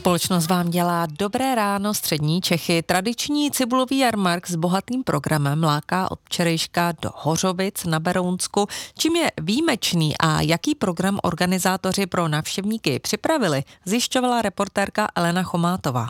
Společnost vám dělá dobré ráno střední Čechy. Tradiční cibulový jarmark s bohatým programem láká od včerejška do Hořovic na Berounsku. Čím je výjimečný a jaký program organizátoři pro návštěvníky připravili, zjišťovala reportérka Elena Chomátová.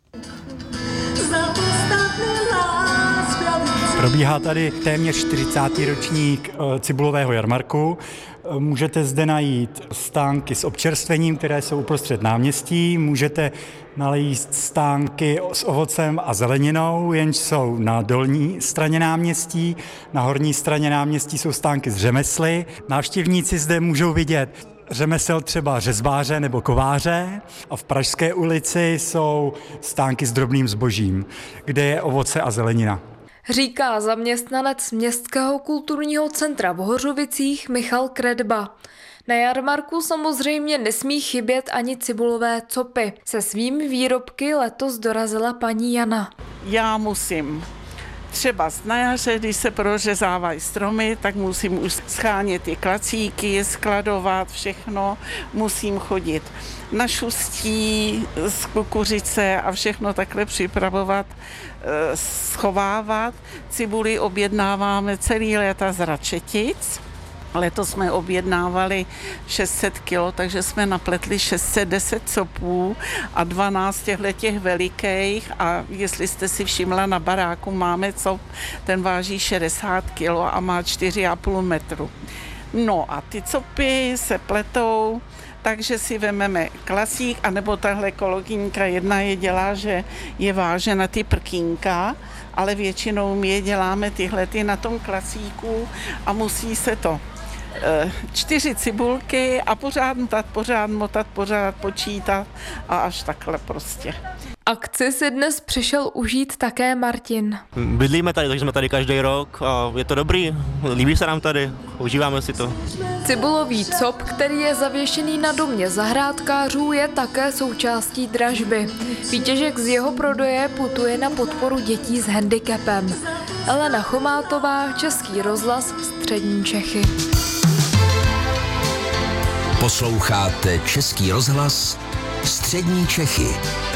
Probíhá tady téměř 40. ročník cibulového jarmarku. Můžete zde najít stánky s občerstvením, které jsou uprostřed náměstí. Můžete nalézt stánky s ovocem a zeleninou, jenž jsou na dolní straně náměstí. Na horní straně náměstí jsou stánky s řemesly. Návštěvníci zde můžou vidět řemesel třeba řezbáře nebo kováře a v Pražské ulici jsou stánky s drobným zbožím, kde je ovoce a zelenina. Říká zaměstnanec Městského kulturního centra v Hořovicích Michal Kredba. Na jarmarku samozřejmě nesmí chybět ani cibulové copy. Se svými výrobky letos dorazila paní Jana. Já musím třeba na jaře, když se prořezávají stromy, tak musím už schánět ty klacíky, skladovat všechno, musím chodit na šustí z kukuřice a všechno takhle připravovat, schovávat. Cibuli objednáváme celý léta z Račetic. Letos jsme objednávali 600 kg, takže jsme napletli 610 copů a 12 těch velikých. A jestli jste si všimla, na baráku máme cop, ten váží 60 kg a má 4,5 metru. No a ty copy se pletou, takže si vememe klasík, anebo tahle kolegyňka jedna je dělá, že je váže na ty prkínka, ale většinou my je děláme tyhlety na tom klasíku a musí se to 4 cibulky a pořád motat, pořád počítat a až takhle prostě. Akci si dnes přišel užít také Martin. Bydlíme tady, takže jsme tady každý rok a je to dobrý, líbí se nám tady, užíváme si to. Cibulový cop, který je zavěšený na domě zahrádkářů, je také součástí dražby. Výtěžek z jeho prodeje putuje na podporu dětí s handicapem. Elena Chomátová, Český rozhlas, střední Čechy. Posloucháte Český rozhlas, střední Čechy.